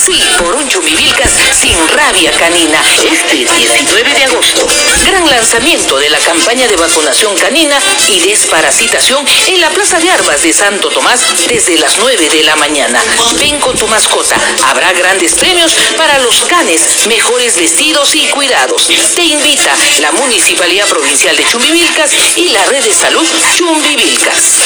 Sí, por un Chumbivilcas sin rabia canina. Este 19 de agosto. Gran lanzamiento de la campaña de vacunación canina y desparasitación en la Plaza de Armas de Santo Tomás desde las 9 de la mañana. Ven con tu mascota. Habrá grandes premios para los canes mejores vestidos y cuidados. Te invita la Municipalidad Provincial de Chumbivilcas y la Red de Salud Chumbivilcas.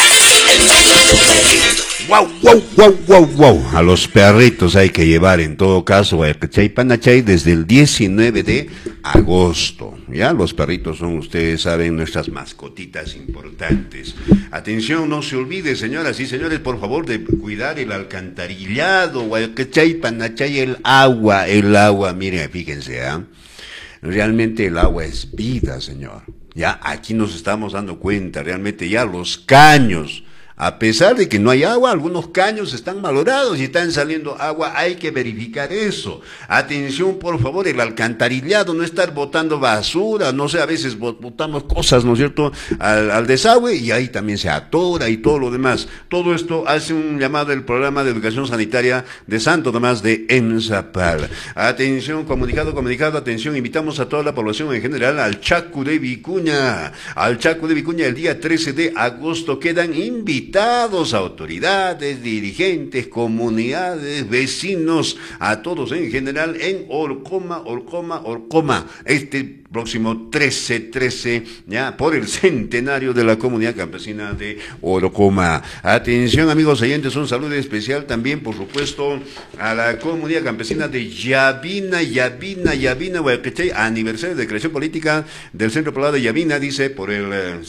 Wow. A los perritos hay que llevar en todo caso a Cachay Panachay desde el 19 de agosto. Ya, los perritos son, ustedes saben, nuestras mascotitas importantes. Atención, no se olvide, señoras y señores, por favor, de cuidar el alcantarillado, Cachay Panachay, el agua. Miren, fíjense, realmente el agua es vida, señor. Ya, aquí nos estamos dando cuenta, realmente ya los caños, a pesar de que no hay agua, algunos caños están malogrados y están saliendo agua, hay que verificar eso. Atención, por favor, el alcantarillado, no estar botando basura, no sé, a veces botamos cosas, ¿no es cierto?, al desagüe y ahí también se atora y todo lo demás. Todo esto hace un llamado del programa de educación sanitaria de Santo Tomás de Enzapal. Atención, comunicado, atención, invitamos a toda la población en general al Chaco de Vicuña. Al Chaco de Vicuña el día 13 de agosto quedan invitados autoridades, dirigentes, comunidades, vecinos, a todos en general en Orcoma. Este próximo 13, ya por el centenario de la comunidad campesina de Orcoma. Atención, amigos oyentes, un saludo especial también, por supuesto, a la comunidad campesina de Yavina, Huaycachay, aniversario de creación política del Centro Poblado de Yavina, dice, por el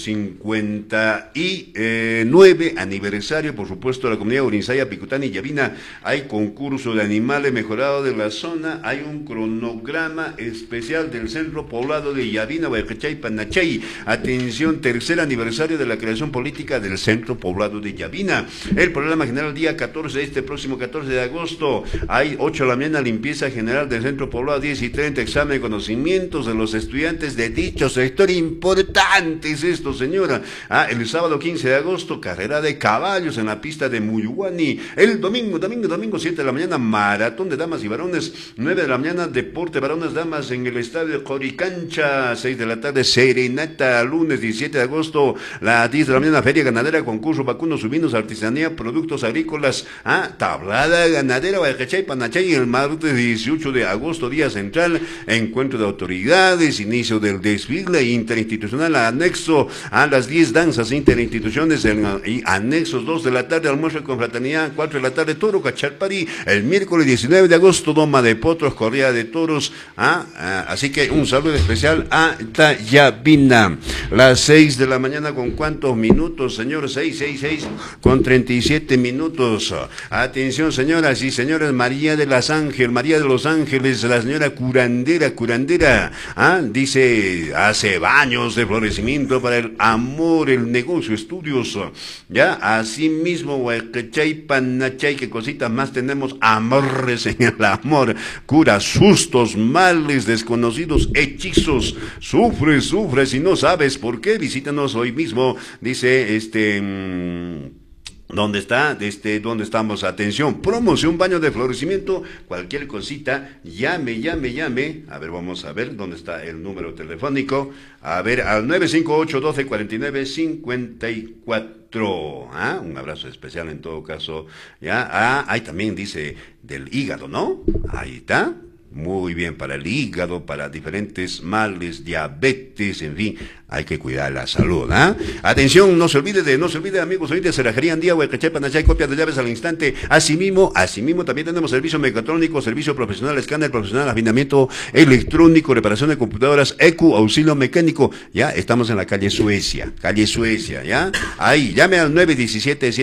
59 aniversario, por supuesto, de la comunidad Urinsaya, Picutani y Yavina. Hay concurso de animales mejorado de la zona, hay un cronograma especial del Centro Poblado de Yavina, Huaycachay, Panachay. Atención, tercer aniversario de la creación política del Centro Poblado de Yavina. El programa general día 14, este próximo 14 de agosto, hay 8 de la mañana, limpieza general del Centro Poblado, 10:30, examen de conocimientos de los estudiantes de dicho sector. Importante es esto, señora. El sábado 15 de agosto, carrera de caballos en la pista de Muyuani. El domingo 7 de la mañana, maratón de damas y varones. 9 de la mañana, deporte varones damas en el estadio de Coricancha. 6 de la tarde, serenata. Lunes 17 de agosto, las 10 de la mañana, feria ganadera, concurso vacunos, subinos, artesanía, productos agrícolas, tablada ganadera, Huaycachay, Panachay. El martes 18 de agosto, día central, encuentro de autoridades, inicio del desfile interinstitucional, anexo a las 10 danzas interinstituciones, y anexos 2 de la tarde, almuerzo con fraternidad, 4 de la tarde, toro Cacharpari. El miércoles 19 de agosto, doma de potros, corrida de toros. Así que un saludo especial a Yavina. Las 6 de la mañana, ¿con cuántos minutos, señor? 6 con 37 minutos. Atención, señoras y señores, María de los Ángeles, la señora curandera, dice, hace baños de florecimiento para el amor, el negocio, estudios, ya, así mismo, Huaycachay, Panachay, ¿qué cositas más tenemos? Amores en el amor, cura sustos, males desconocidos, hechizos. Sufres y no sabes por qué, visítanos hoy mismo, dice, ¿dónde estamos? Atención, promoción, baño de florecimiento, cualquier cosita, llame. A ver, vamos a ver dónde está el número telefónico. A ver, al 958-1249-54. Un abrazo especial en todo caso. Ya, ahí también dice del hígado, ¿no? Ahí está. Muy bien, para el hígado, para diferentes males, diabetes, en fin, hay que cuidar la salud, Atención, no se olvide, amigos, ahorita Cerrajería Andía, Huaycachay, Panachay, copias de llaves al instante. Asimismo, también tenemos servicio mecatrónico, servicio profesional, escáner profesional, afinamiento electrónico, reparación de computadoras, EQ, auxilio mecánico. Ya, estamos en la calle Suecia, ya. Ahí, llame al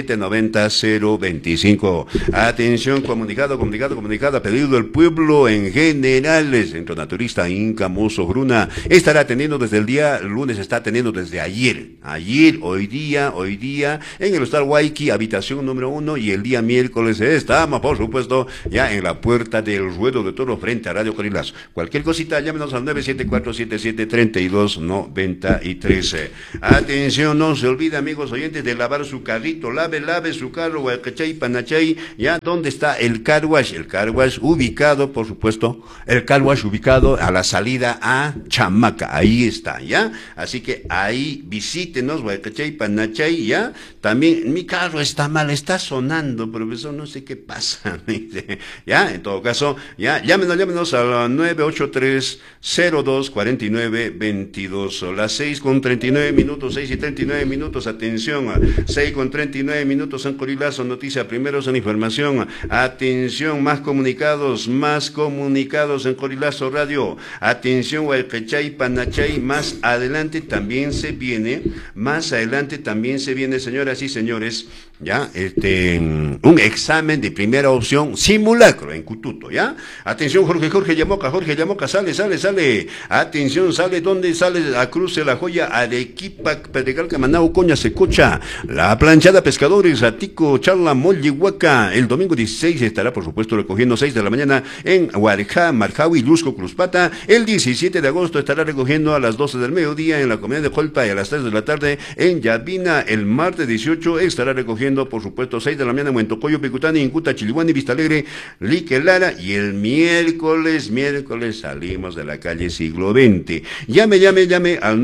917-790-025. Atención, comunicado, a pedido del pueblo en general. Centro Naturista Inca Mozo Bruna estará atendiendo desde el día lunes, está atendiendo desde ayer, hoy día, en el Hostal Waiki, habitación número 1, y el día miércoles estamos, por supuesto, ya en la Puerta del Ruedo de Toro frente a Radio Corilazo. Cualquier cosita, llámenos al 974-77-3293. Atención, no se olvide, amigos oyentes, de lavar su carrito, lave su carro, Huaycachay, Panachay, ya, ¿dónde está el car wash? El car wash ubicado, por supuesto, ubicado a la salida a Chamaca, ahí está, ¿ya? Así que ahí visítenos, Huaycachay, Panachay, ¿ya? También, mi carro está mal, está sonando, profesor, no sé qué pasa, ¿ya? En todo caso, ya, llámenos al 983-0249-22, las 6:39, 6:39, atención, 6:39 San Corilazo, noticia primeros en información, atención, más comunicados en Corilazo Radio, atención, Huaycachay, Panachay, más adelante también se viene, señoras y señores, ya, un examen de primera opción, simulacro en Cututo, ya, atención, Jorge Yamoca, sale, atención, ¿dónde sale? A Cruce La Joya, Arequipa, Pedregal, Camanao, Coña, Secocha, La Planchada, Pescadores, Atico, Charla, Mollihuaca, el domingo 16 estará, por supuesto, recogiendo 6 de la mañana en Huarjá, Marjawi, Lusco, Cruzpata. El 17 de agosto estará recogiendo a las 12 del mediodía en la comunidad de Jolpa y a las 3 de la tarde en Yavina. El martes 18 estará recogiendo, por supuesto, 6 de la mañana en Huentocoyo, Picutani, Incuta, Chilihuani, Vista Alegre, Lique Lara, y el miércoles salimos de la calle Siglo XX. Llame al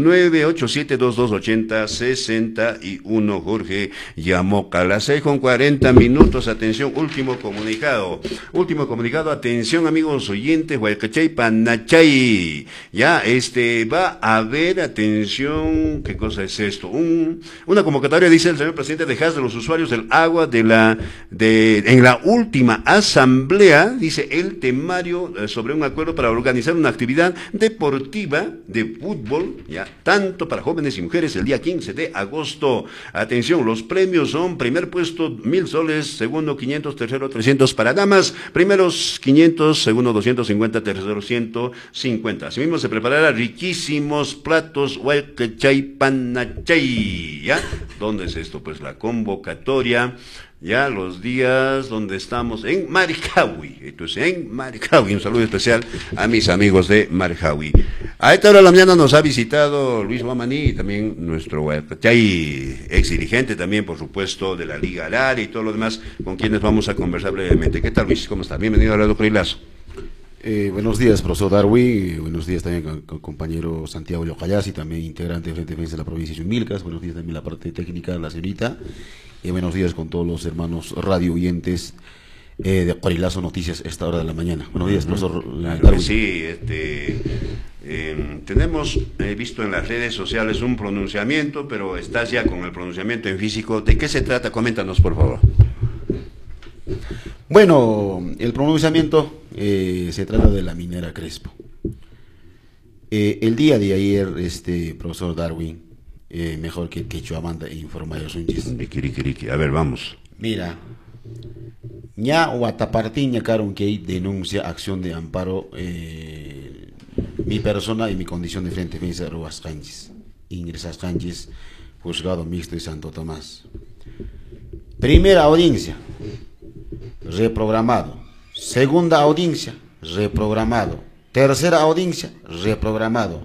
987-2280-61, Jorge Yamoca. Las 6:40, atención, último comunicado, atención, amigos oyentes, Huaycachay, Panachay, ya, va a haber, atención, ¿qué cosa es esto? Una convocatoria, dice el señor presidente de JAS, de los usuarios del agua en la última asamblea, dice el temario sobre un acuerdo para organizar una actividad deportiva de fútbol, ya, tanto para jóvenes y mujeres, el día 15 de agosto. Atención, los premios son: primer puesto 1,000 soles, segundo 500, tercero 300 para damas, primeros 500, segundo 250, tercero 150. Asimismo se preparará riquísimos platos Huaycachay, Panachay, ¿ya? ¿Dónde es esto? Pues la convocatoria, ya, los días donde estamos en Marijahui. Entonces, en Marijahui, un saludo especial a mis amigos de Marijahui. A esta hora de la mañana nos ha visitado Luis Guamaní, y también nuestro Huaycachay, ex dirigente también, por supuesto, de la Liga Lara y todo lo demás, con quienes vamos a conversar brevemente. ¿Qué tal, Luis? ¿Cómo está? Bienvenido a Radio Corilazo. Buenos días, profesor Darwin. Buenos días también con el compañero Santiago Yocayasi, también integrante de Frente Defensa de la provincia de Chumilcas. Buenos días también la parte técnica, la señorita. Y buenos días con todos los hermanos radio oyentes de Corilazo Noticias a esta hora de la mañana. Buenos días, profesor Darwin. Sí, tenemos visto en las redes sociales un pronunciamiento, pero estás ya con el pronunciamiento en físico. ¿De qué se trata? Coméntanos, por favor. Bueno, el pronunciamiento se trata de la minera Crespo. El día de ayer, profesor Darwin, mejor que Quechuamanda informa a Sunchis. A ver, vamos. Mira, ña Huatapartiña Caron que denuncia acción de amparo mi persona y mi condición de Frente Defensa de Ruas Canchis. Ingresas Canchis, juzgado mixto de Santo Tomás. Primera audiencia, reprogramado. Segunda audiencia, reprogramado. Tercera audiencia, reprogramado.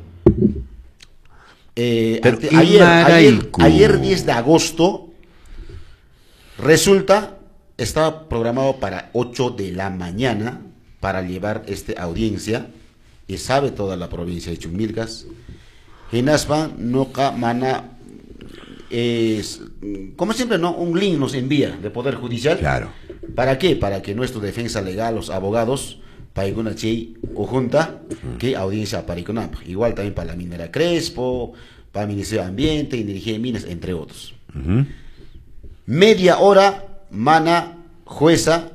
Ayer 10 de agosto, resulta, estaba programado para 8 de la mañana para llevar esta audiencia, y sabe toda la provincia de Chumilcas. Hinaspan Noca Mana, como siempre, ¿no? Un link nos envía de Poder Judicial. Claro. ¿Para qué? Para que nuestra defensa legal, los abogados, para una o junta, que audiencia para igual también para la minera Crespo, para el Ministerio de Ambiente, Energía y Minas, entre otros. Media hora, mana, jueza,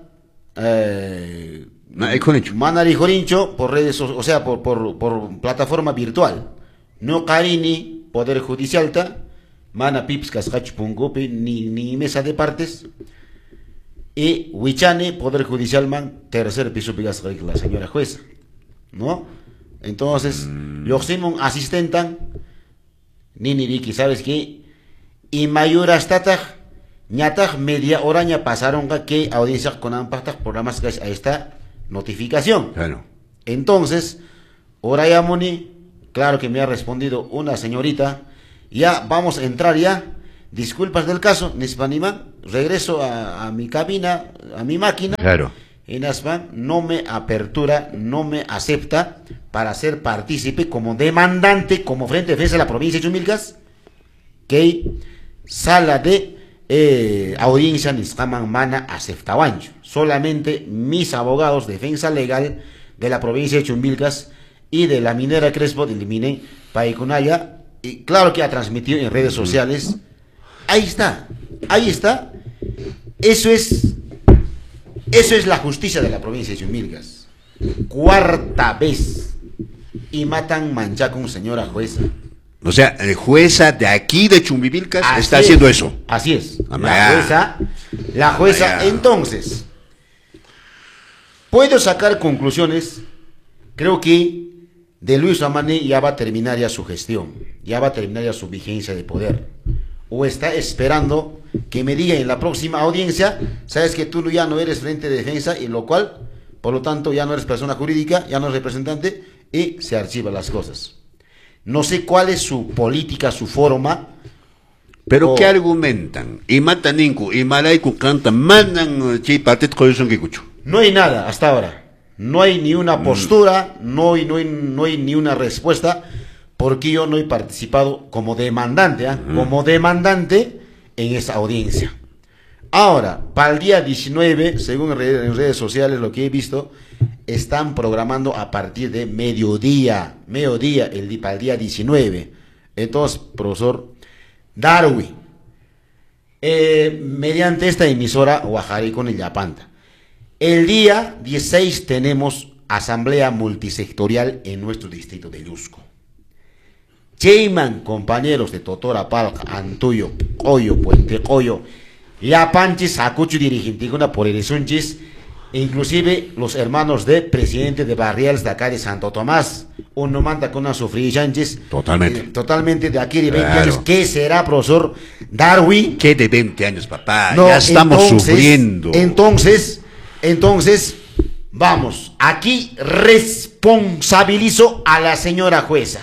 mana Rijorincho, por redes, o sea, por plataforma virtual. No Carini, Poder Judicial, mana Pips Cascach Pungope, ni mesa de partes. Y Huichane, Poder Judicial Man, tercer piso, la señora jueza. ¿no? Entonces, los simon asistentan, nini riki, ¿sabes qué? Y mayor hasta ñataj media hora ya pasaron que audiencia con ampastas programas que a esta notificación. Claro. Entonces, ahora ya Moni, claro que me ha respondido una señorita, ya vamos a entrar ya, disculpas del caso, Nispanima, regreso a mi cabina, a mi máquina. Claro. En ASPA no me apertura, no me acepta para ser partícipe como demandante, como Frente de Defensa de la provincia de Chumilcas, que sala de audiencia Nispaman Mana aceptabancho. Solamente mis abogados de defensa legal de la provincia de Chumbilcas y de la minera Crespo del Mine Paicunaya, y claro que ha transmitido en redes sociales. Ahí está, ahí está. Eso es la justicia de la provincia de Chumilcas. Cuarta vez y matan manchacón, señora jueza. O sea, jueza de aquí de Chumbivilcas Así está es, haciendo eso. Así es. Amaya. La jueza, Amaya. entonces, puedo sacar conclusiones. Creo que de Luis Amané ya va a terminar ya su gestión, ya va a terminar ya su vigencia de poder. O está esperando que me diga en la próxima audiencia, sabes que tú ya no eres Frente de Defensa, y lo cual, por lo tanto, ya no eres persona jurídica, ya no eres representante, y se archivan las cosas. No sé cuál es su política, su forma. Pero Oh. ¿qué argumentan? Y mataninku, y malaiku cantan, mandan chi partet coyuson kikucho. No hay nada hasta ahora. No hay ni una postura, no hay ni una respuesta, porque yo no he participado como demandante, como demandante en esa audiencia. Ahora, para el día 19, según en redes sociales lo que he visto, están programando a partir de mediodía, para el día 19. Entonces, profesor Darwin, mediante esta emisora Guajaré con el Yapanta, el día 16 tenemos asamblea multisectorial en nuestro distrito de Yusco. Cheyman, compañeros de Totora Palca, Antuyo, Coyo, Puente Coyo, Yapanchis, Sacucho, Dirigentiguna, por Eresunchis, inclusive los hermanos de presidente de barriales de acá de Santo Tomás, uno manda con una sufrillanches. Totalmente. Totalmente de aquí de 20 Claro. años. ¿Qué será, profesor Darwin? ¿Qué de 20 años, papá? No, ya estamos entonces, sufriendo. Entonces, vamos, aquí responsabilizo a la señora jueza.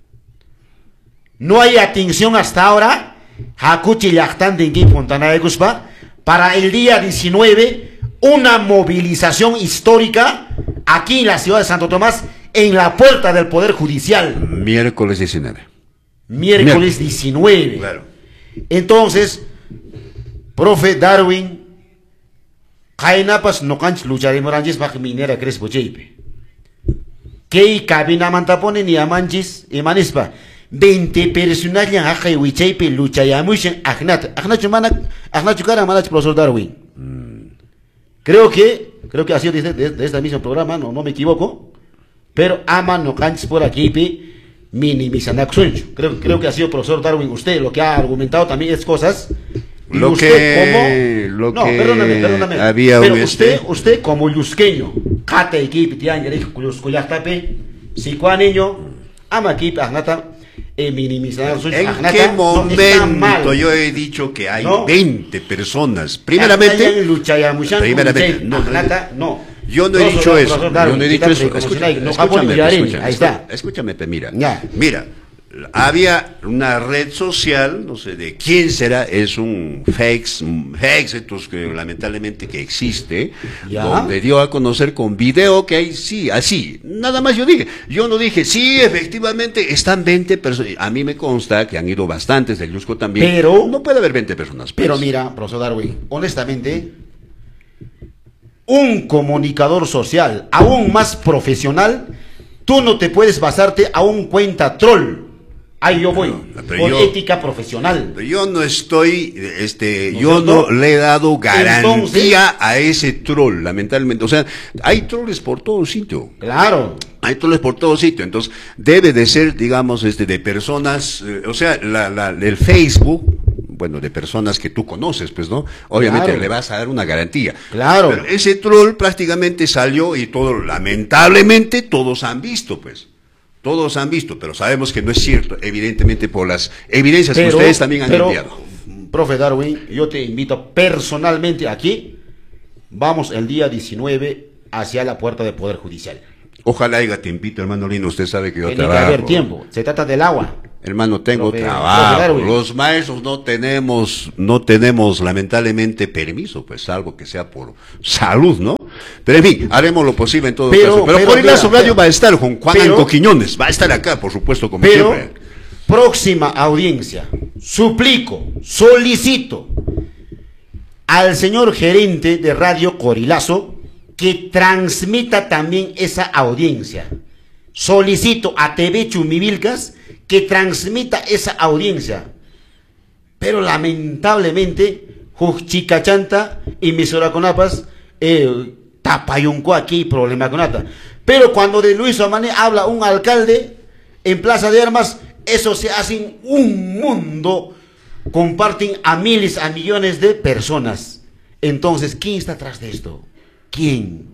No hay atención hasta ahora, Hakuchi Yachtan de Inqui Fontana de Guspa, para el día 19, una movilización histórica aquí en la ciudad de Santo Tomás, en la puerta del Poder Judicial. Miércoles 19. Miércoles 19. Claro. Entonces, profe Darwin, Jainapas no canch lucharemos ranches bajo minera Crespo Cheipe. Que cabina mantapone ni amanchis y manispa. 20 personas yang hakai wicheipe lucha ya mushen agnat. Agnat cara manach profesor Darwin. Creo que ha sido de este mismo programa, no me equivoco. Pero aman no canch por aquí minimizando. Creo que ha sido profesor Darwin usted lo que ha argumentado también es cosas. Y Lo usted que perdóname. había pero un usted como yusqueño, cata equipo tian yere kuyaktape, si niño, ama equipo agnata minimizar sus ¿En agnata, qué no, está mal. momento yo he dicho que hay ¿No? 20 personas? Primeramente, no. Yo no he dicho eso. Yo no he dicho eso. Ahí está. Escúchame, mira. Ya. Mira, había una red social, no sé de quién será, es un fakes estos que lamentablemente que existe, Ya. donde dio a conocer con video que hay, sí, así, nada más yo no dije, sí, efectivamente, están 20 personas, a mí me consta que han ido bastantes del Yusco también, Pero- no puede haber 20 personas. Pero pues. mira, profesor Darwin, honestamente, un comunicador social aún más profesional, tú no te puedes basarte a un cuenta troll. Ahí yo voy, pero con yo- ética profesional. Yo no estoy, ¿No yo es no cierto? le he dado garantía Entonces- a ese troll, lamentablemente. O sea, hay trolls por todo sitio. Claro. Hay trolls por todo sitio. Entonces, debe de ser, digamos, de personas, o sea, el Facebook, bueno, de personas que tú conoces, pues, ¿no? Obviamente Claro. le vas a dar una garantía. Claro. Pero ese troll prácticamente salió y todo, lamentablemente, todos han visto, pues. Todos han visto, pero sabemos que no es cierto, evidentemente por las evidencias que ustedes también han enviado. Profe Darwin, yo te invito personalmente aquí. Vamos el día 19 hacia la puerta del Poder Judicial. Ojalá haya tiempito, hermano Lino, usted sabe que yo Tiene que trabajo. haber tiempo. Se trata del agua. Hermano, tengo Profe trabajo. Darwin. Los maestros no tenemos lamentablemente permiso, pues algo que sea por salud, ¿no? Pero en fin, haremos lo posible en todo caso. Pero Corilazo Radio va a estar con Juan Anco Quiñones, va a estar acá, por supuesto, como Pero, siempre. próxima audiencia, suplico, solicito al señor gerente de Radio Corilazo que transmita también esa audiencia. Solicito a TV Chumivilcas que transmita esa audiencia. Pero lamentablemente, Chicachanta y Misuraconapas, tapayunco aquí, problema con nada. Pero cuando de Luis Amané habla un alcalde en Plaza de Armas, eso se hace un mundo, comparten a miles, a millones de personas. Entonces, ¿quién está atrás de esto? ¿Quién?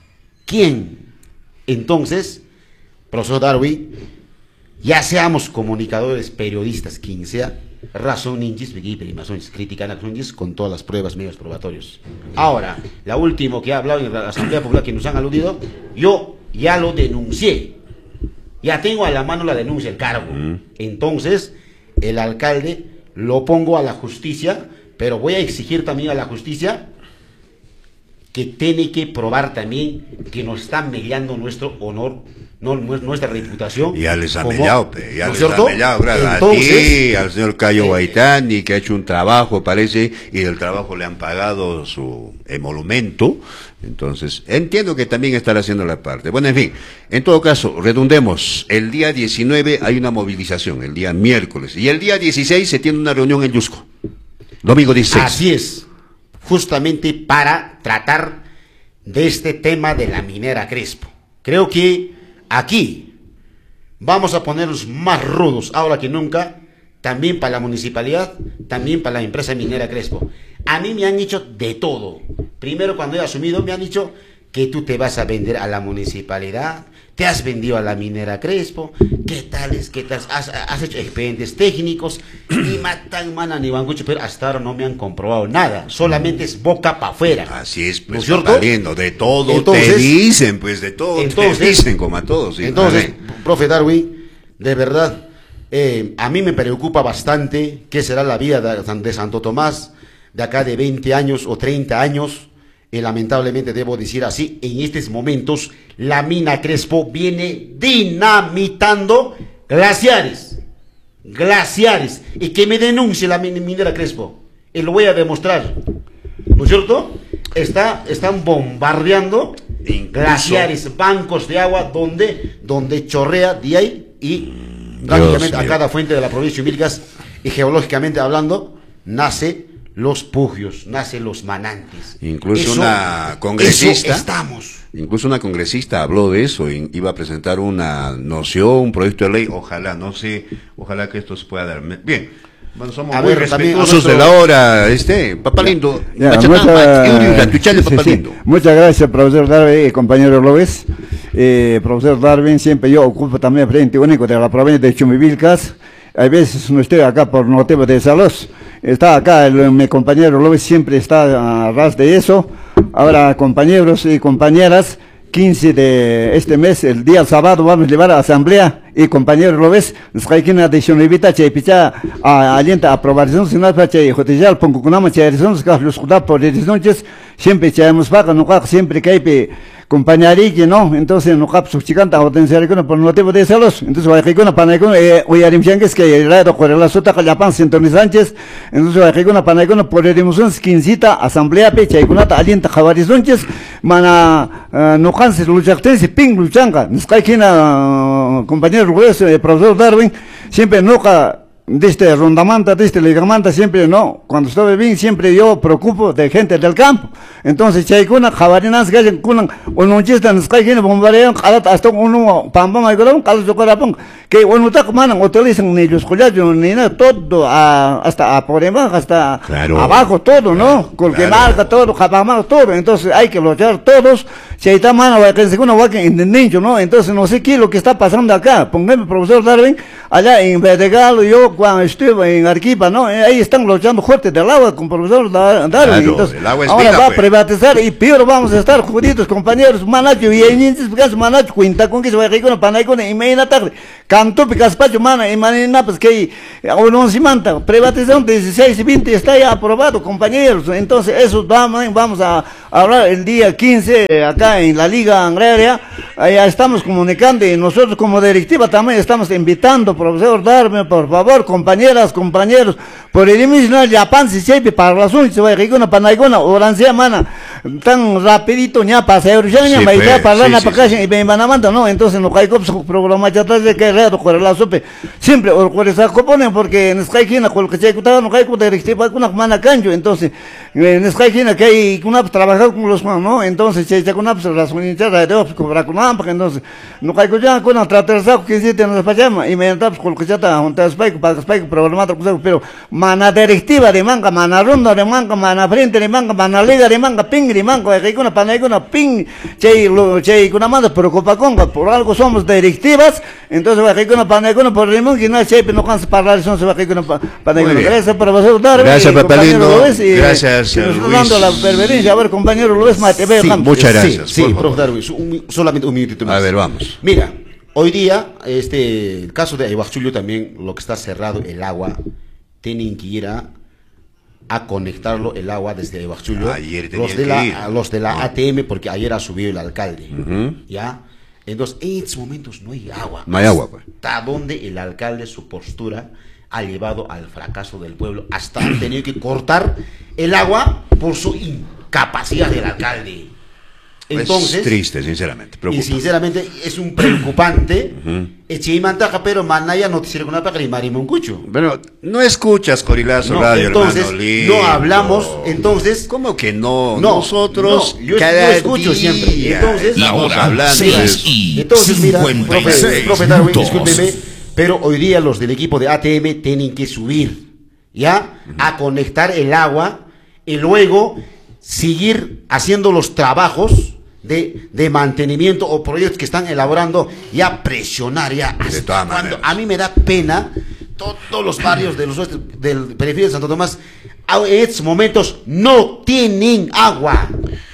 Entonces, profesor Darwin, ya seamos comunicadores, periodistas, quien sea, razón ninjis, critican con todas las pruebas, medios probatorios. Ahora, la última que ha hablado en la Asamblea Popular que nos han aludido, yo ya lo denuncié. Ya tengo a la mano la denuncia, el cargo. Entonces, el alcalde lo pongo a la justicia, pero voy a exigir también a la justicia que tiene que probar también que nos está mellando nuestro honor, no nuestra reputación. Ya les ha como, mellado, ya ¿no les es cierto? ha mellado, gracias Entonces, a ti, al señor Cayo Guaitani, que ha hecho un trabajo, parece, y del trabajo le han pagado su emolumento. Entonces, entiendo que también estará haciendo la parte. Bueno, en fin, en todo caso, redundemos, el día 19 hay una movilización, el día miércoles, y el día 16 se tiene una reunión en Yusco, domingo 16. así es, justamente para tratar de este tema de la minera Crespo. Creo que aquí vamos a ponernos más rudos ahora que nunca, también para la municipalidad, también para la empresa minera Crespo. A mí me han dicho de todo. Primero, cuando he asumido, me han dicho que tú te vas a vender a la municipalidad, te has vendido a la minera Crespo, ¿qué tal? Has hecho expedientes técnicos y matan mana ni bancucho, pero hasta ahora no me han comprobado nada, solamente es boca para afuera. Así es, pues, ¿no es cierto? valiendo, de todo Entonces, te dicen, pues, de todo te dicen, como a todos. ¿Sí? Entonces, Amén. profe Darwin, de verdad, a mí me preocupa bastante qué será la vida de Santo Tomás, de acá de 20 años o 30 años. Lamentablemente debo decir así, en estos momentos la mina Crespo viene dinamitando glaciares, y que me denuncie la minera Crespo, y lo voy a demostrar, ¿no es cierto? Están bombardeando glaciares, bancos de agua donde chorrea de ahí y prácticamente a cada fuente de la provincia de Humilcas, y geológicamente hablando nace los pugios, nacen los manantes. Incluso una congresista, incluso una congresista habló de eso, iba a presentar una noción, un proyecto de ley, ojalá que esto se pueda dar. Bien, bueno, somos muy respetuosos de la hora, Papá Lindo, muchas gracias, profesor Darwin y compañero López. Profesor Darwin, siempre yo ocupo también frente único de la provincia de Chumivilcas. A veces no estoy acá por motivo de salud. Está acá, mi compañero López siempre está a ras de eso. Ahora, compañeros y compañeras, 15 de este mes, el día sábado, vamos a llevar a asamblea. Y compañero López, nos cae de Shonivita, Chepicha, alienta aprobación, si no, Pache, Jotijal, Poncucunama, Cherizón, los Judá por noches, siempre echamos vaca, no siempre que hay compañería, ¿no? Entonces, no cap subchicanta o tener por motivo de celos. Entonces, voy a ir con una panacona, hoy harimchangues que el radio corre la sota Japan, Centoni Sánchez. Entonces, voy a ir con una panacona por el emoción, quincita, asamblea, pecha, y con una alienta Javarizonches, mana, no canses, luchactense, ping, luchanga. Nos cae quien compañero profesor Darwin, siempre nunca Desde Rondamanta, desde Ligamanta, siempre no. Cuando estoy bien, siempre yo preocupo de gente del campo. Entonces, chaykuna, javarinas, gallen, kunan, ununchista, nescaygine, bombardean, hasta uno, pambam, aygolam, calos de corapón, que uno manan, utilizan ni los collazos, ni nada, todo, hasta por debajo, hasta abajo, todo, ¿no? Porque marca todo, japamar, todo. Entonces, hay que luchar todos. Si hay tal mano, que se una vaca en el nicho, ¿no? Entonces, no sé qué es lo que está pasando acá. Póngame, profesor Darwin, allá en Bedegalo, yo cuando estuve en Arequipa, ¿no? Ahí están luchando fuerte del agua con el profesor Darwin. Claro, entonces, el agua es ahora vida, va a pues. privatizar y peor vamos a estar jodidos, compañeros. Manacho, y en este Manacho, cuenta con que se va a ir con Panaicona y media tarde. Canto, Picaspacho, mana, y manina, pues que uno se manta. Privatización 16 y 20 está ya aprobado, compañeros. Entonces, eso vamos a hablar el día 15 acá en la Liga Agraria. Allá estamos comunicando y nosotros como directiva también estamos invitando, profesor Darme, por favor, compañeras, compañeros, por el mismo Japón si se para la se va a ir con Panaicona, orancia, mana, tan rapidito, ya pasa, ya me irá para la vacación y ven a mandar, ¿no? Entonces, no hay que programa ya atrás de que con la supe, siempre, o con esa coponen, porque en Skyquina, con lo que se ha no hay que directiva, con una mana cancho, entonces, en Skyquina que hay una trabajar con los ¿no? Entonces, se echa con una razón interna de cobrar con una, entonces, no hay que ya con una tratarsa que se tiene en la pachama, y me entra con lo que ya está, junto a Spike, para Spike, problemático, pero mana directiva de manga, mana ronda de manga, mana frente de manga, mana liga de manga, ping de manga, que hay una pana, hay una ping, che, con una manda, preocupa con, por algo somos directivas, entonces, va a con una pana, por el mundo, que no se no cansa para la se va a con una pana, gracias, profesor Darwin. Gracias, Papalino, gracias, Luis. La perverencia, a ver, compañero Luis Mate, muchas gracias. Sí, profe Darwin, solamente un minutito más. A ver, vamos. Mira, hoy día, el caso de Ayahuachullo también, lo que está cerrado, el agua, tienen que ir a conectarlo el agua desde Ayahuachullo. Los de la ATM, porque ayer ha subido el alcalde, ¿ya? Entonces, en estos momentos no hay agua. No hay agua, pues. Hasta donde el alcalde, su postura, ha llevado al fracaso del pueblo. Hasta han tenido que cortar el agua por su incapacidad del alcalde. Entonces, es triste, sinceramente. Y sinceramente es un preocupante. Pero manaya noticiero con una paga y marimoncucho. Pero no escuchas Corilazo Radio, entonces, hermano lindo. No hablamos, entonces. ¿Cómo que no? No, nosotros yo escucho siempre. Entonces, la hora hablando. Entonces, mira, profe Darwin, discúlpeme, pero hoy día los del equipo de ATM tienen que subir, ¿ya? A conectar el agua y luego seguir haciendo los trabajos de mantenimiento o proyectos que están elaborando, ya presionar, ya hasta cuando a mí me da pena todos los barrios del periferia de Santo Tomás en estos momentos no tienen agua,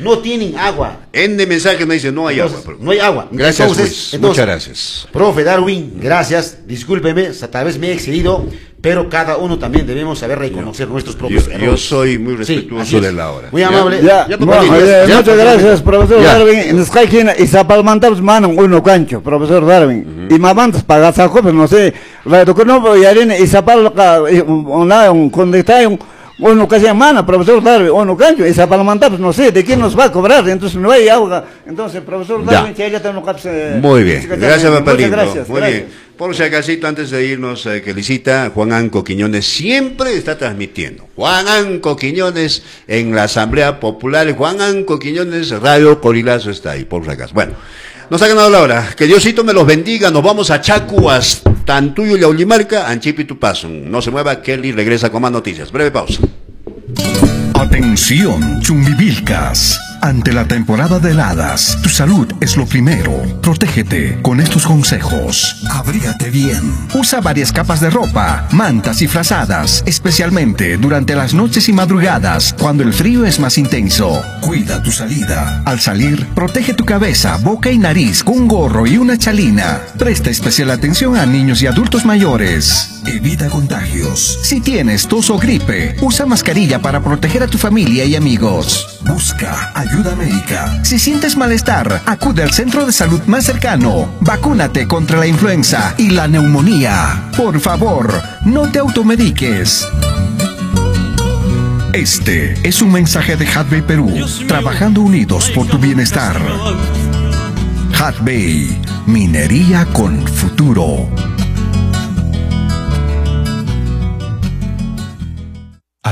En de mensaje me dice no hay agua. No hay agua. Gracias, Luis. Muchas gracias. Profe Darwin, gracias. Discúlpeme, tal vez me he excedido, pero cada uno también debemos saber reconocer nuestros propios errores. Yo soy muy respetuoso de la hora. Muy amable. Muchas gracias, profesor Darwin. En Skyquina y Zapalmantabs manan uno cancho, profesor Darwin. Y mamantas para saco, pero no sé, la no y arena y Zapal cuando está uno casi semana, profesor Darwin, uno cancho, y Zapalmantabs, pues no sé, ¿de quién nos va a cobrar? Entonces no hay agua. Entonces, profesor Darwin, ya tengo muy bien, gracias, Papalino. Muy gracias. bien. Por si acaso, antes de irnos, que licita, Juan Anco Quiñones siempre está transmitiendo. Juan Anco Quiñones en la Asamblea Popular. Juan Anco Quiñones, Radio Corilazo está ahí, por si acaso. Bueno, nos ha ganado la hora. Que Diosito me los bendiga. Nos vamos a Chacu, hasta Antuyo y Aulimarca, Anchipi Tupasun. No se mueva, Kelly regresa con más noticias. Breve pausa. Atención, Chumbivilcas. Ante la temporada de heladas, tu salud es lo primero. Protégete con estos consejos. Abrígate bien. Usa varias capas de ropa, mantas y frazadas, especialmente durante las noches y madrugadas, cuando el frío es más intenso. Cuida tu salida. Al salir, protege tu cabeza, boca y nariz con un gorro y una chalina. Presta especial atención a niños y adultos mayores. Evita contagios. Si tienes tos o gripe, usa mascarilla para proteger a tu familia y amigos. Busca ayuda médica. Si sientes malestar, acude al centro de salud más cercano. Vacúnate contra la influenza y la neumonía. Por favor, no te automediques. Este es un mensaje de Hatbay Perú, trabajando unidos por tu bienestar. Hatbay, minería con futuro.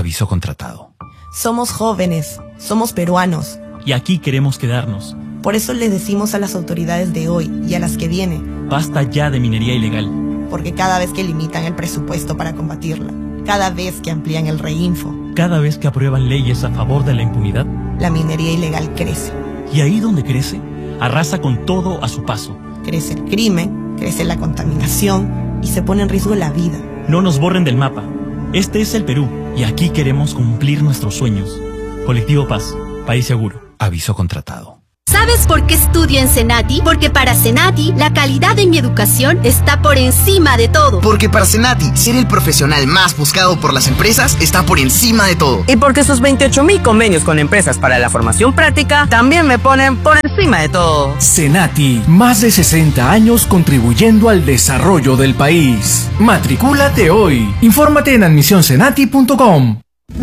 Aviso contratado. Somos jóvenes, somos peruanos. Y aquí queremos quedarnos. Por eso les decimos a las autoridades de hoy y a las que vienen: basta ya de minería ilegal. Porque cada vez que limitan el presupuesto para combatirla, cada vez que amplían el reinfo, cada vez que aprueban leyes a favor de la impunidad, la minería ilegal crece. Y ahí donde crece, arrasa con todo a su paso. Crece el crimen, crece la contaminación y se pone en riesgo la vida. No nos borren del mapa. Este es el Perú y aquí queremos cumplir nuestros sueños. Colectivo Paz, país seguro. Aviso contratado. ¿Sabes por qué estudio en Senati? Porque para Senati, la calidad de mi educación está por encima de todo. Porque para Senati, ser el profesional más buscado por las empresas está por encima de todo. Y porque sus 28.000 convenios con empresas para la formación práctica también me ponen por encima de todo. Senati, más de 60 años contribuyendo al desarrollo del país. Matricúlate hoy. Infórmate en admisionsenati.com.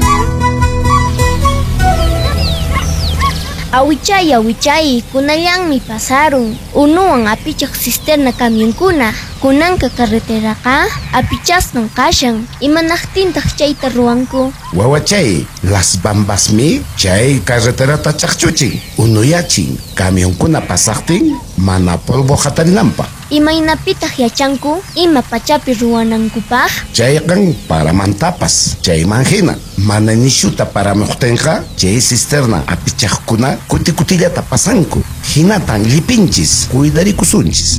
Awichay, kunallanmi pasaron. Unuwan apichak cisterna camionkuna. Kunanka carreteraka, apichasnan kashan. Imanaqtintaq chayta ruwanku. Wawachay, las bambasmi chay carreterata chaqchuchin. Unuyachin, camionkuna pasaqtin, mana polvo hatarinampa. Imaynapitaq yachanku, ima pachapi ruwanankupaq. Chayqan para mantapas, chay manhina. Mana nishuta para muqtenqa, chay cisterna apichaqkuna kutikutillata pasanku. Hinatan lipinchis, cuidarikusunchis.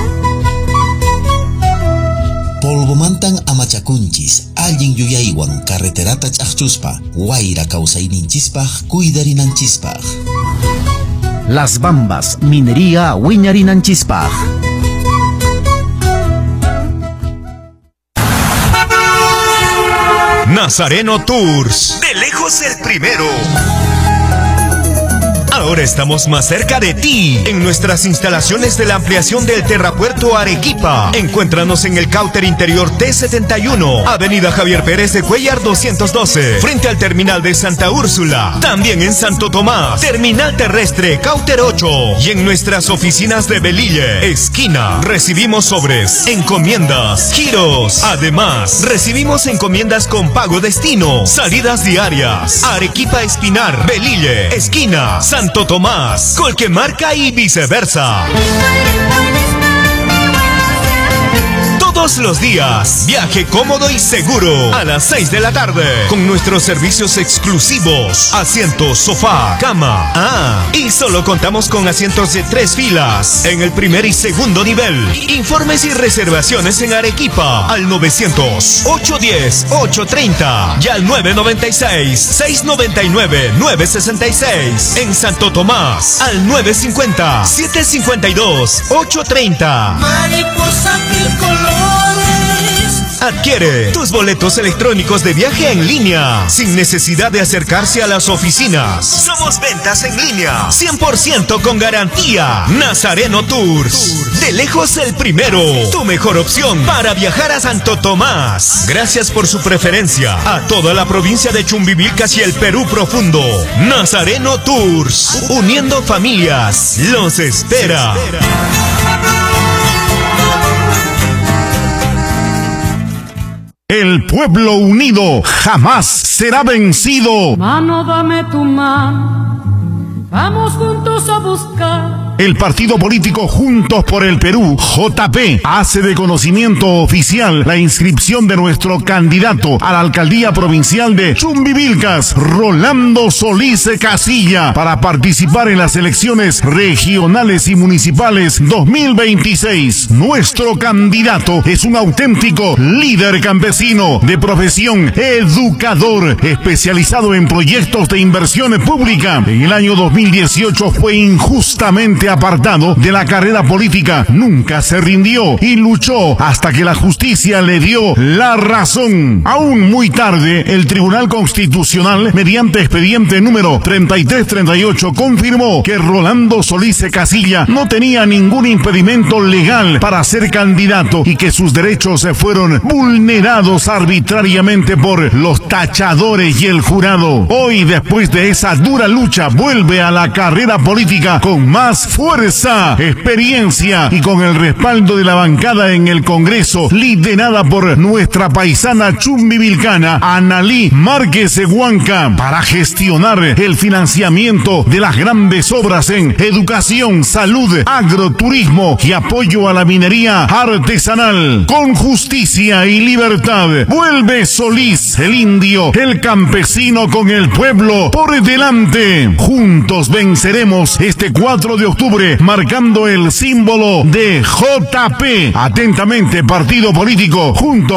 Polvomantan amachakunchis, allin yuyaywan carreterata chaqchuspa, wayra kawsayninchispaq, cuidarinanchispaq. Las Bambas, minería wiñarinanchispaq. Nazareno Tours, de lejos el primero. Ahora estamos más cerca de ti, en nuestras instalaciones de la ampliación del Terrapuerto Arequipa. Encuéntranos en el Cauter Interior T71, Avenida Javier Pérez de Cuellar 212, frente al terminal de Santa Úrsula. También en Santo Tomás, Terminal Terrestre Cauter 8. Y en nuestras oficinas de Belille, esquina, recibimos sobres, encomiendas, giros. Además, recibimos encomiendas con pago destino, salidas diarias. Arequipa Espinar, Belille, esquina, Santo Tomás, Colquemarca y viceversa. Todos los días, viaje cómodo y seguro a las 6 de la tarde con nuestros servicios exclusivos, asientos, sofá, cama. Y solo contamos con asientos de 3 filas en el primer y segundo nivel. Informes y reservaciones en Arequipa al 900-810-830 y al 996-699-966. En Santo Tomás al 950-752-830. Mariposa mil colores. Adquiere tus boletos electrónicos de viaje en línea sin necesidad de acercarse a las oficinas. Somos ventas en línea 100% con garantía. Nazareno Tours, de lejos el primero, tu mejor opción para viajar a Santo Tomás. Gracias por su preferencia a toda la provincia de Chumbivilcas y el Perú profundo. Nazareno Tours, uniendo familias, los espera. El pueblo unido jamás será vencido. Mano, dame tu mano, vamos juntos a buscar. El partido político Juntos por el Perú, JP, hace de conocimiento oficial la inscripción de nuestro candidato a la alcaldía provincial de Chumbivilcas, Rolando Solís Casilla, para participar en las elecciones regionales y municipales 2026. Nuestro candidato es un auténtico líder campesino, de profesión educador, especializado en proyectos de inversión pública. En el año 2018 fue injustamente apartado de la carrera política, nunca se rindió y luchó hasta que la justicia le dio la razón. Aún muy tarde, el Tribunal Constitucional, mediante expediente número 3338, confirmó que Rolando Solís Casilla no tenía ningún impedimento legal para ser candidato y que sus derechos se fueron vulnerados arbitrariamente por los tachadores y el jurado. Hoy, después de esa dura lucha, vuelve a la carrera política con más fuerza, experiencia y con el respaldo de la bancada en el Congreso, liderada por nuestra paisana chumbivilcana Analí Márquez Huanca, para gestionar el financiamiento de las grandes obras en educación, salud, agroturismo y apoyo a la minería artesanal. Con justicia y libertad, vuelve Solís, el indio, el campesino con el pueblo por delante. Juntos venceremos este 4 de octubre, marcando el símbolo de JP. Atentamente, partido político Juntos